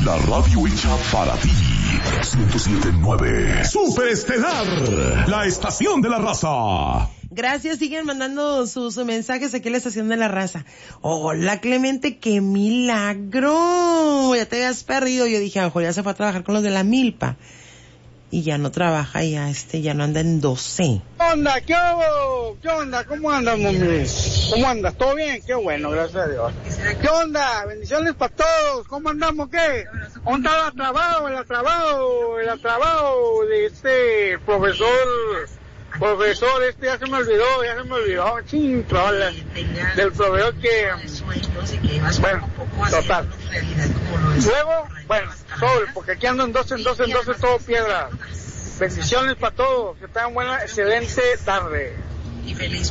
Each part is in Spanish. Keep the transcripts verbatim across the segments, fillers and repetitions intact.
La radio hecha para ti. ciento siete punto nueve. Superestelar, la estación de la raza. Gracias, siguen mandando sus mensajes aquí a la estación de la raza. Hola, Clemente, qué milagro. Ya te habías perdido. Yo dije, a lo mejor ya se fue a trabajar con los de la milpa. Y ya no trabaja, ya este, ya no anda en doce. ¿Qué onda? ¿Qué hago? ¿Qué onda? ¿Cómo andas, mami? ¿Cómo andas? ¿Todo bien? Qué bueno, gracias a Dios. ¿Qué onda? Bendiciones para todos. ¿Cómo andamos? ¿Qué? ¿Dónde está el trabajo? El trabajo, el trabajo de este profesor... Profesor, este ya se me olvidó, ya se me olvidó, ching, trola, del proveedor que, bueno, total. Luego, bueno, sobre, porque aquí ando en dos, en dos, en dos, en todo piedra. Bendiciones para todos, que tengan buena, excelente tarde. Y feliz.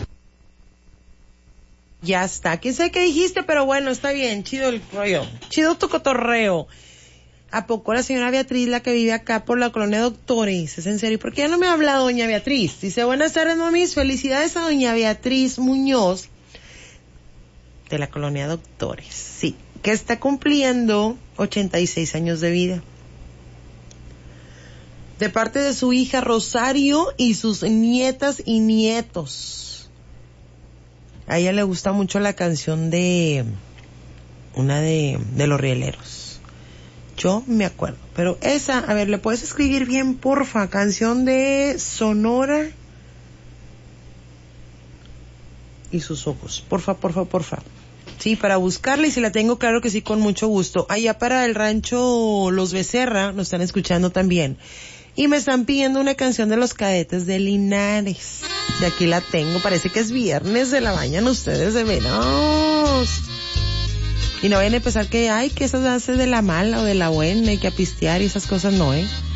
Ya está, quién sabe qué dijiste, pero bueno, está bien, chido el rollo, chido tu cotorreo. ¿A poco la señora Beatriz, la que vive acá por la colonia Doctores? ¿Es en serio? ¿Por qué ya no me habla doña Beatriz? Dice, buenas tardes, mamis. Felicidades a doña Beatriz Muñoz de la colonia Doctores. Sí, que está cumpliendo ochenta y seis años de vida. De parte de su hija Rosario y sus nietas y nietos. A ella le gusta mucho la canción de... una de, de Los Rieleros. Yo me acuerdo, pero esa, a ver, ¿le puedes escribir bien, porfa? Canción de Sonora y sus ojos, porfa, porfa, porfa. Sí, para buscarla, y si la tengo, claro que sí, con mucho gusto. Allá para el rancho Los Becerra, nos están escuchando también. Y me están pidiendo una canción de Los Cadetes de Linares. Y aquí la tengo, parece que es viernes, se la bañan ustedes de veros. Y no vayan a empezar que, ay, que esas haces de la mala o de la buena y que a pistear y esas cosas no, ¿eh?